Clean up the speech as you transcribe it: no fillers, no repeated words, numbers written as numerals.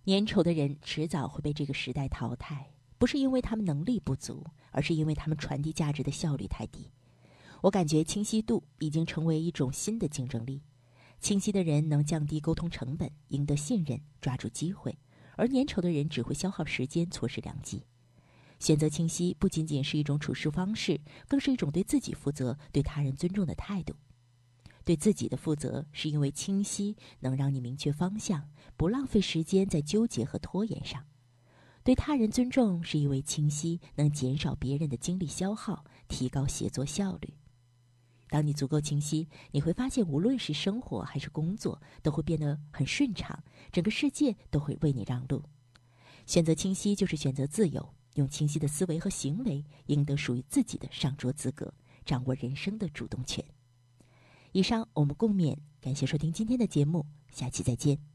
粘稠的人迟早会被这个时代淘汰，不是因为他们能力不足，而是因为他们传递价值的效率太低。我感觉清晰度已经成为一种新的竞争力。清晰的人能降低沟通成本，赢得信任，抓住机会，而粘稠的人只会消耗时间，错失良机。选择清晰不仅仅是一种处事方式，更是一种对自己负责、对他人尊重的态度。对自己的负责，是因为清晰能让你明确方向，不浪费时间在纠结和拖延上；对他人尊重，是因为清晰能减少别人的精力消耗，提高协作效率。当你足够清晰，你会发现无论是生活还是工作，都会变得很顺畅，整个世界都会为你让路。选择清晰就是选择自由，用清晰的思维和行为赢得属于自己的上桌资格，掌握人生的主动权。以上我们共勉，感谢收听今天的节目，下期再见。